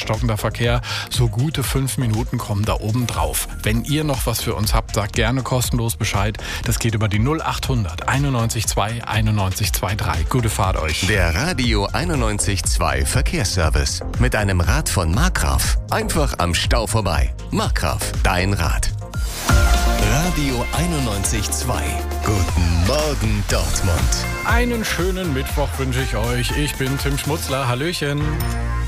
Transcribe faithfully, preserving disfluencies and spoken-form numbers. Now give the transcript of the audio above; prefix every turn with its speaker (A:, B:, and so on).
A: stockender Verkehr. So gute fünf Minuten kommen da oben drauf. Wenn ihr noch was für uns habt, sagt gerne kostenlos Bescheid. Das geht über die null achthundert einundneunzig zwei einundneunzig dreiundzwanzig. Gute Fahrt euch.
B: Der Radio einundneunzig Komma zwei Verkehrsservice. Mit einem Rad von Markgraf. Einfach am Stau vorbei. Markgraf, dein Rad. Radio einundneunzig Komma zwei. Guten Morgen, Dortmund.
A: Einen schönen Mittwoch wünsche ich euch. Ich bin Tim Schmutzler. Hallöchen.